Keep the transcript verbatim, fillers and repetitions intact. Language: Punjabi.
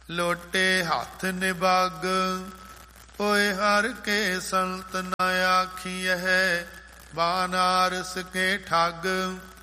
ਲੋਟੇ ਹੱਥ ਨਿਭਾਗ। ਓਏ ਹਰ ਕੇ ਸੰਤ ਨ ਆਖੀਐ, ਬਾਨਾਰਸ ਕੇ ਠੱਗ।